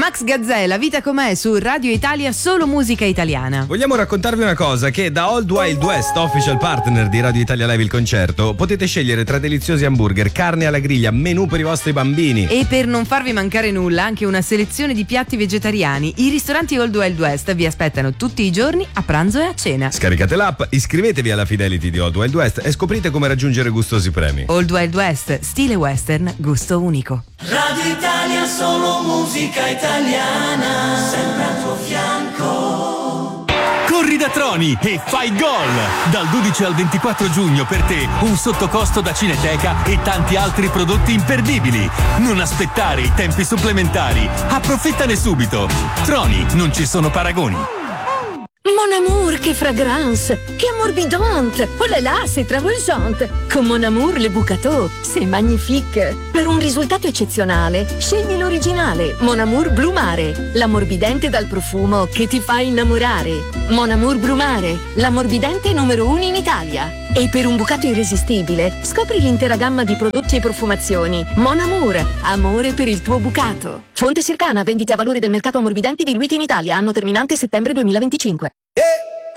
Max Gazzè, La vita com'è, su Radio Italia, solo musica italiana. Vogliamo raccontarvi una cosa, che da Old Wild West, official partner di Radio Italia Live il concerto, potete scegliere tra deliziosi hamburger, carne alla griglia, menù per i vostri bambini. E per non farvi mancare nulla, anche una selezione di piatti vegetariani. I ristoranti Old Wild West vi aspettano tutti i giorni a pranzo e a cena. Scaricate l'app, iscrivetevi alla Fidelity di Old Wild West e scoprite come raggiungere gustosi premi. Old Wild West, stile western, gusto unico. Radio Italia, solo musica italiana, sempre al tuo fianco. Corri da Troni e fai gol! Dal 12 al 24 giugno per te un sottocosto da Cineteca e tanti altri prodotti imperdibili. Non aspettare i tempi supplementari. Approfittane subito. Troni, non ci sono paragoni. Mon amour, che fragrance, che ammorbidante. Oh là là, c'est travolgente. Con Mon amour, le Bucato, c'est magnifique. Per un risultato eccezionale, scegli l'originale Mon amour Blu Mare, l'ammorbidente dal profumo che ti fa innamorare. Mon amour Blu Mare, l'ammorbidente numero 1 in Italia. E per un bucato irresistibile, scopri l'intera gamma di prodotti e profumazioni. Mon amour, amore per il tuo bucato. Fonte Circana, vendite a valore del mercato ammorbidenti diluiti in Italia, anno terminante settembre 2025.